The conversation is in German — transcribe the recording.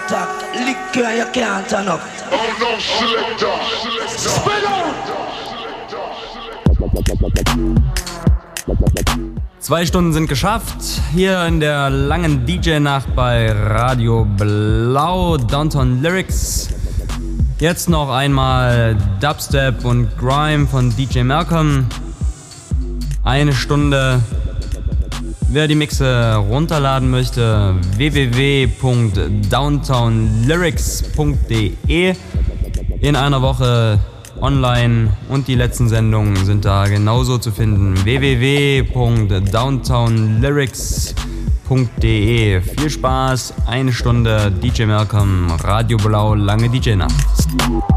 attack. Liquor you can't turn up. Oh no, selector. Spin out. 2 Stunden sind geschafft. Hier in der langen DJ-Nacht bei Radio Blau, Downtown Lyrics. Jetzt noch einmal Dubstep und Grime von DJ Malcolm. 1 Stunde. Wer die Mixe runterladen möchte, www.downtownlyrics.de. In einer Woche online und die letzten Sendungen sind da genauso zu finden. www.downtownlyrics.de. Viel Spaß, 1 Stunde DJ Malcolm, Radio Blau, lange DJ-Nacht.